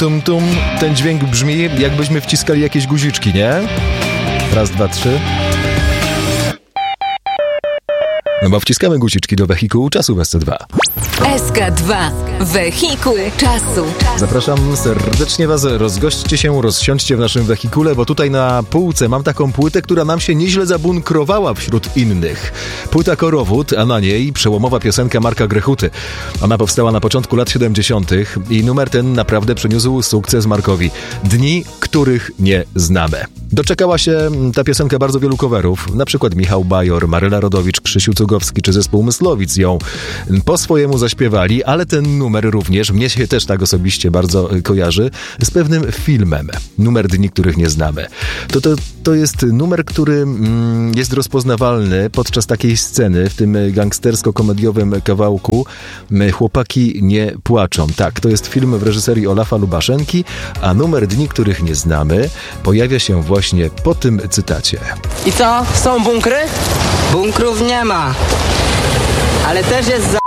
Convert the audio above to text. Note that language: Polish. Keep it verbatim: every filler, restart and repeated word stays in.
tum tum. Ten dźwięk brzmi, jakbyśmy wciskali jakieś guziczki, nie? Raz, dwa, trzy. No bo wciskamy guziczki do wehikułu czasu w S C dwa. S K dwa. Wehikuł czasu. Zapraszam serdecznie was, rozgośćcie się, rozsiądźcie w naszym wehikule, bo tutaj na półce mam taką płytę, która nam się nieźle zabunkrowała wśród innych. Płyta Korowód, a na niej przełomowa piosenka Marka Grechuty. Ona powstała na początku lat siedemdziesiątych i numer ten naprawdę przyniósł sukces Markowi. Dni, których nie znamy. Doczekała się ta piosenka bardzo wielu coverów, na przykład Michał Bajor, Maryla Rodowicz, Krzysiu Cugowski czy zespół Myslowic ją po swojemu zaśpiewali, ale ten numer również, mnie się też tak osobiście bardzo kojarzy, z pewnym filmem. Numer Dni, których nie znamy. To, to, to jest numer, który mm, jest rozpoznawalny podczas takiej sceny w tym gangstersko-komediowym kawałku Chłopaki nie płaczą. Tak, to jest film w reżyserii Olafa Lubaszenki, a numer Dni, których nie znamy pojawia się właśnie po tym cytacie. I co? Są bunkry? Bunkrów nie ma. Ale też jest